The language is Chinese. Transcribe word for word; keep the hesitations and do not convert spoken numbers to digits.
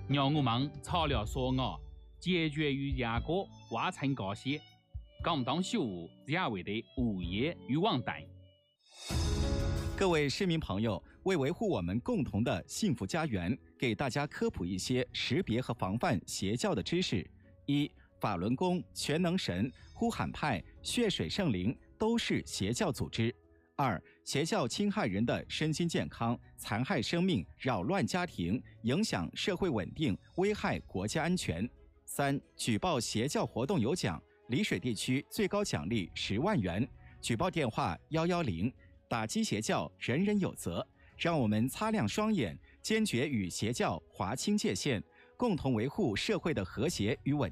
让我们草料所熬，解决与牙哥挖成高些，讲当修务也为的物业与网贷。 各位市民朋友，为维护我们共同的幸福家园，给大家科普一些识别和防范邪教的知识。一、法轮功、全能神、呼喊派、血水圣灵都是邪教组织。二、邪教侵害人的身心健康，残害生命，扰乱家庭，影响社会稳定，危害国家安全。三、举报邪教活动有奖，丽水地区最高奖励十万元。举报电话幺幺零。打击邪教，人人有责。让我们擦亮双眼，坚决与邪教划清界限，共同维护社会的和谐与稳